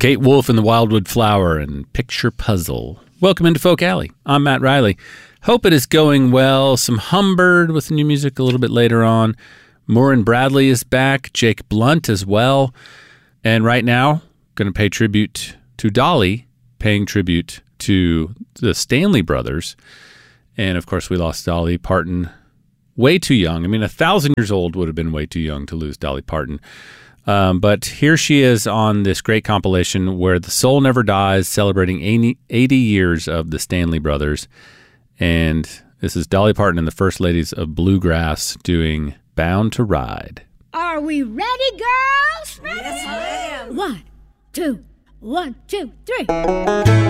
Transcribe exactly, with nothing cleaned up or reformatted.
Kate Wolf and the Wildwood Flower and Picture Puzzle. Welcome into Folk Alley. I'm Matt Riley. Hope it is going well. Some Humbird with new music a little bit later on. Maureen Bradley is back. Jake Blunt as well. And right now, going to pay tribute to Dolly, paying tribute to the Stanley Brothers. And of course, we lost Dolly Parton way too young. I mean, a thousand years old would have been way too young to lose Dolly Parton. Um, but here she is on this great compilation where the Soul Never Dies, celebrating eighty, eighty years of the Stanley Brothers. And this is Dolly Parton and the First Ladies of Bluegrass doing Bound to Ride. Are we ready, girls? Ready? Yes, ma'am. One, two, one, two, three.